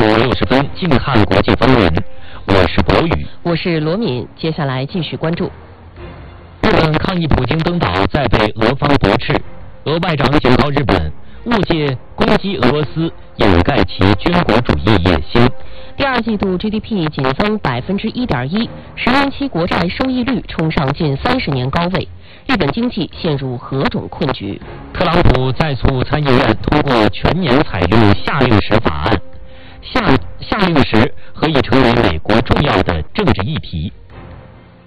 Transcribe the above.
5:60，静看国际风云。我是博宇， 我是罗敏。接下来继续关注。 日本抗议普京登岛再被俄方驳斥，俄外长警告日本误借攻击俄罗斯，掩盖其军国主义野心。 第二季度 GDP 仅增1.1%，10年期国债收益率冲上近30年高位，日本经济陷入何种困局？ 特朗普再促参议院通过全面采用夏令时法案，夏令时何以成为美国重要的政治议题？